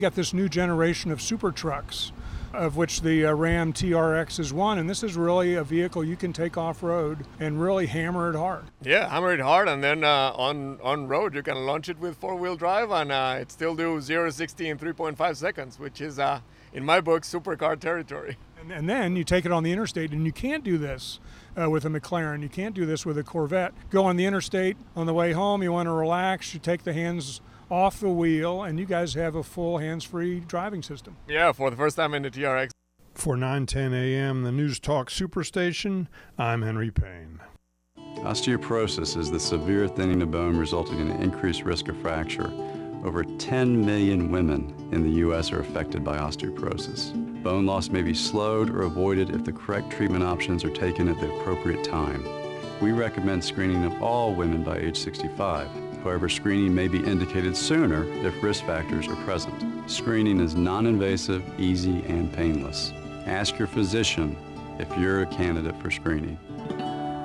Got this new generation of super trucks, of which the Ram TRX is one, and this is really a vehicle you can take off-road and really hammer it hard. Yeah, hammer it hard, and then on road you can launch it with four-wheel drive, and it still do 0 to 60 in 3.5 seconds, which is, in my book, supercar territory. And then you take it on the interstate, and you can't do this with a McLaren. You can't do this with a Corvette. Go on the interstate, on the way home, you want to relax, you take the hands off the wheel, and you guys have a full hands-free driving system. Yeah, for the first time in the TRX. For 910 AM, the News Talk Superstation, I'm Henry Payne. Osteoporosis is the severe thinning of bone resulting in an increased risk of fracture. Over 10 million women in the U.S. are affected by osteoporosis. Bone loss may be slowed or avoided if the correct treatment options are taken at the appropriate time. We recommend screening of all women by age 65. However, screening may be indicated sooner if risk factors are present. Screening is non-invasive, easy, and painless. Ask your physician if you're a candidate for screening.